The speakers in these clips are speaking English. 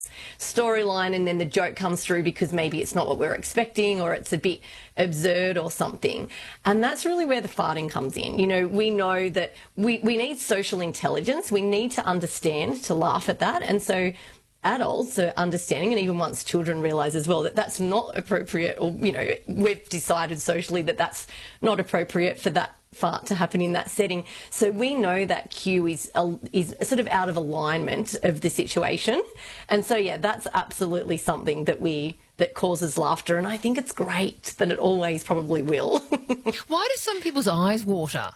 storyline, and then the joke comes through because maybe it's not what we're expecting or it's a bit absurd or something. And that's really where the farting comes in. You know, we know that we need social intelligence. We need to understand to laugh at that. And so adults are understanding, and even once children realise as well that that's not appropriate, or, you know, we've decided socially that that's not appropriate for that fart to happen in that setting. So we know that cue is sort of out of alignment of the situation. And so, yeah, that's absolutely something that causes laughter. And I think it's great that it always probably will. Why do some people's eyes water?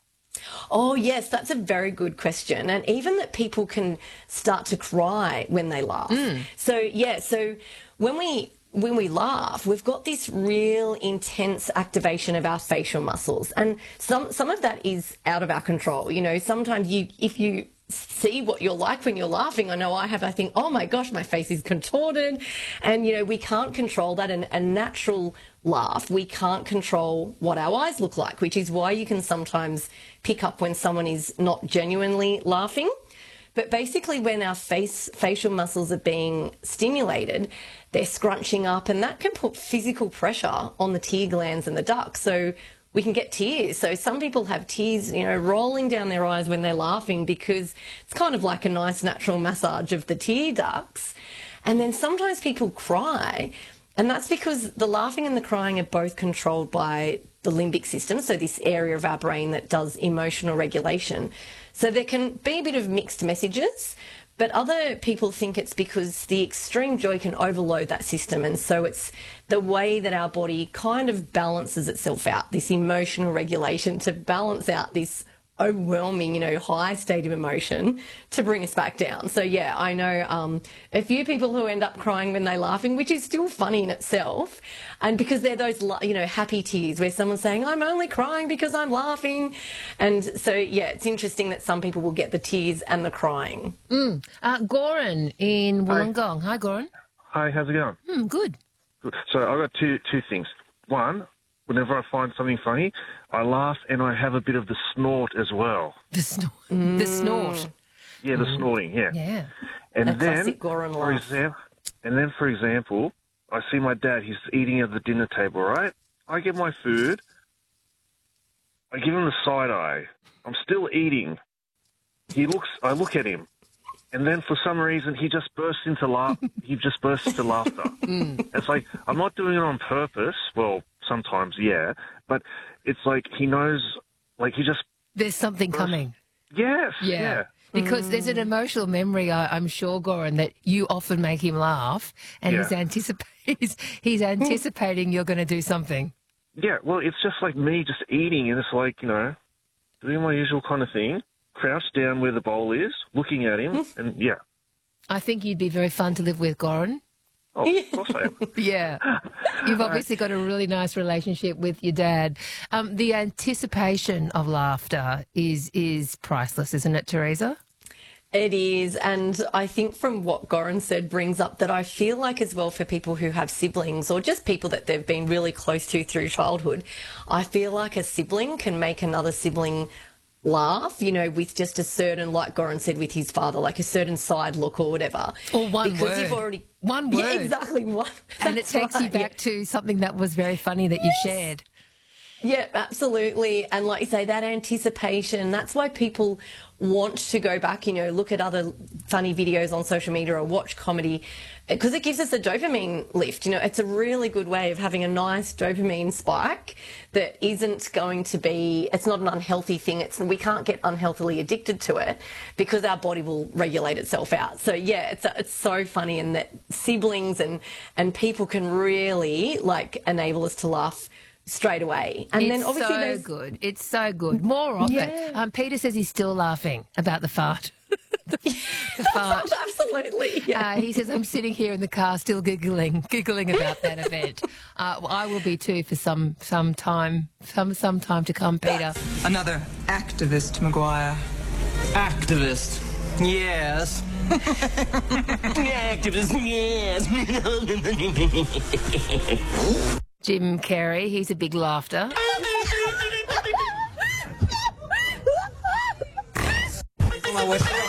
Oh, yes, that's a very good question. And even that people can start to cry when they laugh. So, yeah, so when we laugh, we've got this real intense activation of our facial muscles. And some of that is out of our control. You know, sometimes if you see what you're like when you're laughing, I think, oh my gosh, my face is contorted. And, you know, we can't control that. And a natural laugh, we can't control what our eyes look like, which is why you can sometimes pick up when someone is not genuinely laughing. But basically when our facial muscles are being stimulated, they're scrunching up, and that can put physical pressure on the tear glands and the ducts. So we can get tears. So some people have tears, you know, rolling down their eyes when they're laughing because it's kind of like a nice natural massage of the tear ducts. And then sometimes people cry, and that's because the laughing and the crying are both controlled by the limbic system, so this area of our brain that does emotional regulation. So there can be a bit of mixed messages, but other people think it's because the extreme joy can overload that system, and so it's the way that our body kind of balances itself out, this emotional regulation to balance out this overwhelming, you know, high state of emotion to bring us back down. So, yeah, I know a few people who end up crying when they're laughing, which is still funny in itself. And because they're those, you know, happy tears where someone's saying, I'm only crying because I'm laughing. And so, yeah, it's interesting that some people will get the tears and the crying. Goran in Wollongong. Hi, Goran. Hi, how's it going? Good. Good. So I've got two things. One, whenever I find something funny, I laugh and I have a bit of the snort as well. The snort. Yeah, the snorting, yeah. Yeah. And A then, classic Goran laugh. for example, I see my dad, he's eating at the dinner table, right? I get my food, I give him the side eye. I'm still eating. I look at him, and then for some reason he just bursts into laughter. It's like, I'm not doing it on purpose. Well, sometimes, yeah, but it's like he knows, like he just... There's something coming. Yes, yeah. Because there's an emotional memory, I'm sure, Goran, that you often make him laugh, and he's anticipating you're going to do something. Yeah, well, it's just like me just eating, and it's like, you know, doing my usual kind of thing, crouched down where the bowl is, looking at him, and yeah. I think you'd be very fun to live with, Goran. Oh, of course I am. Yeah. You've obviously got a really nice relationship with your dad. The anticipation of laughter is priceless, isn't it, Teresa? It is, and I think from what Goran said brings up that I feel like as well for people who have siblings or just people that they've been really close to through childhood, I feel like a sibling can make another sibling laugh, you know, with just a certain, like Goran said with his father, like a certain side look or whatever. Or one because word. You've already... One word. Yeah, exactly. One. And it takes you back to something that was very funny that you shared. Yeah, absolutely. And like you say, that anticipation, that's why people want to go back, you know, look at other funny videos on social media or watch comedy, because it gives us a dopamine lift. You know, it's a really good way of having a nice dopamine spike that isn't going to be, it's not an unhealthy thing. We can't get unhealthily addicted to it because our body will regulate itself out. So yeah, it's so funny, and that siblings and people can really like enable us to laugh straight away. And then obviously it's so good. More of it. Peter says he's still laughing about the fart. the fart. Absolutely. Yeah. He says, I'm sitting here in the car still giggling about that event. I will be too for some time to come, Peter. Another activist, Maguire. Activist. Yes. Activist, yes. Jim Carrey, he's a big laughter. My